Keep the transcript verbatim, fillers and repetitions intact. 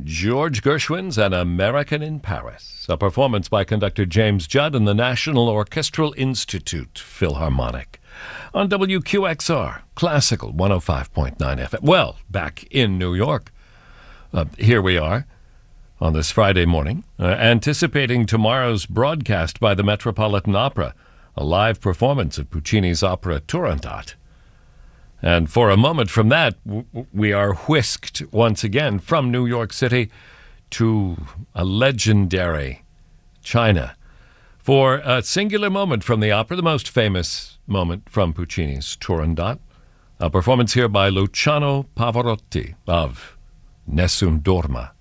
George Gershwin's An American in Paris, a performance by conductor James Judd and the National Orchestral Institute Philharmonic. On W Q X R, Classical one oh five point nine F M. Well, back in New York. Uh, here we are on this Friday morning, uh, anticipating tomorrow's broadcast by the Metropolitan Opera, a live performance of Puccini's opera Turandot. And for a moment from that, w- we are whisked once again from New York City to a legendary China for a singular moment from the opera, the most famous moment from Puccini's Turandot, a performance here by Luciano Pavarotti of Nessun Dorma.